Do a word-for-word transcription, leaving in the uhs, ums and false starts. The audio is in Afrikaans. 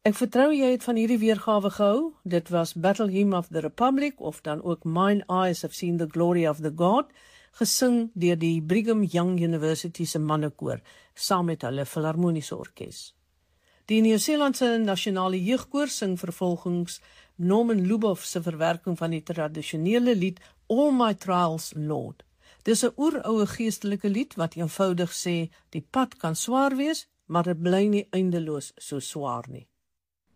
Ek vertrou jy het van hierdie weergawe gehou. Dit was Battle Hymn of the Republic, of dan ook Mine Eyes Have Seen the Glory of the God, gesing deur die Brigham Young University se mannekoor, saam met hulle filharmoniese orkes. Die Nieu-Seelandse nasionale jeugkoor sing vervolgens Norman Luboff se verwerking van die tradisionele lied All My Trials, Lord. Dis 'n oeroue geestelike lied wat eenvoudig sê, die pad kan swaar wees, maar dit bly nie eindeloos so swaar nie.